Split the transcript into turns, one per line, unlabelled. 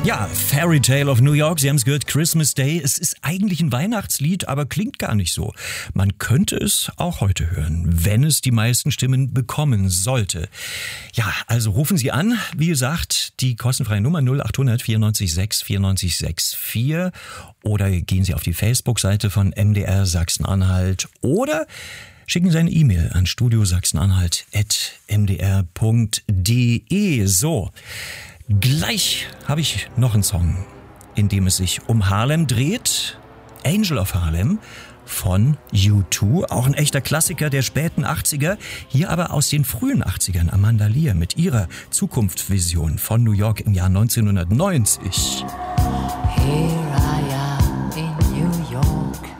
Ja, Fairy Tale of New York, Sie haben es gehört, Christmas Day. Es ist eigentlich ein Weihnachtslied, aber klingt gar nicht so. Man könnte es auch heute hören, wenn es die meisten Stimmen bekommen sollte. Ja, also rufen Sie an. Wie gesagt, die kostenfreie Nummer 0800 94 6 94 64 oder gehen Sie auf die Facebook-Seite von MDR Sachsen-Anhalt oder schicken Sie eine E-Mail an studiosachsenanhalt@mdr.de. So. Gleich habe ich noch einen Song, in dem es sich um Harlem dreht. Angel of Harlem von U2, auch ein echter Klassiker der späten 80er. Hier aber aus den frühen 80ern Amanda Lear mit ihrer Zukunftsvision von New York im Jahr 1990.
Hey.